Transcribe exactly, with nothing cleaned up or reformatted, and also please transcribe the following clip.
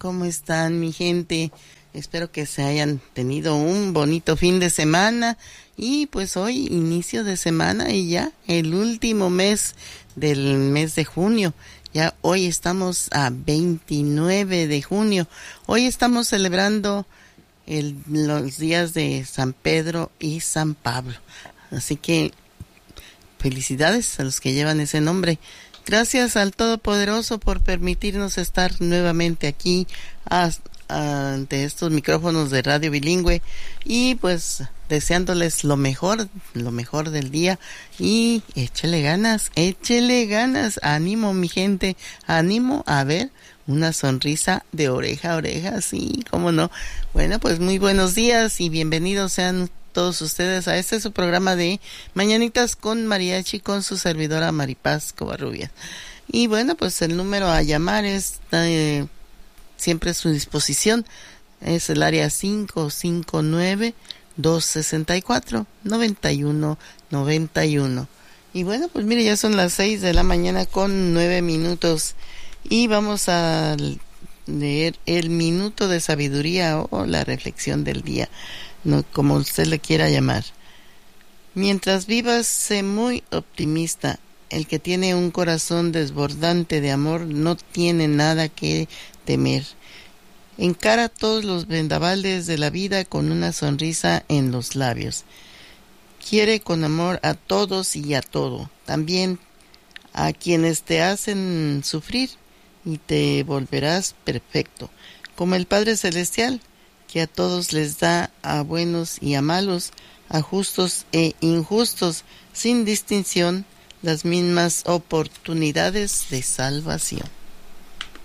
¿Cómo están, mi gente? Espero que se hayan tenido un bonito fin de semana. Y pues hoy, inicio de semana y ya el último mes del mes de junio. Ya hoy estamos a veintinueve de junio. Hoy estamos celebrando el, los días de San Pedro y San Pablo. Así que felicidades a los que llevan ese nombre. Gracias al Todopoderoso por permitirnos estar nuevamente aquí a, a, ante estos micrófonos de Radio Bilingüe y pues deseándoles lo mejor, lo mejor del día y échele ganas, échele ganas, ánimo mi gente, ánimo a ver una sonrisa de oreja a oreja, sí, cómo no. Bueno, pues muy buenos días y bienvenidos sean todos ustedes a este su programa de Mañanitas con Mariachi con su servidora Maripaz Covarrubias. Y bueno, pues el número a llamar es eh, siempre a su disposición, es el área cinco cinco nueve, dos seis cuatro, nueve uno nueve uno. Y bueno, pues mire, ya son las seis de la mañana con nueve minutos y vamos a leer el minuto de sabiduría o la reflexión del día, no, como usted le quiera llamar. Mientras vivas, sé muy optimista. El que tiene un corazón desbordante de amor no tiene nada que temer. Encara todos los vendavales de la vida con una sonrisa en los labios. Quiere con amor a todos y a todo, también a quienes te hacen sufrir, y te volverás perfecto, como el Padre Celestial, que a todos les da, a buenos y a malos, a justos e injustos, sin distinción, las mismas oportunidades de salvación.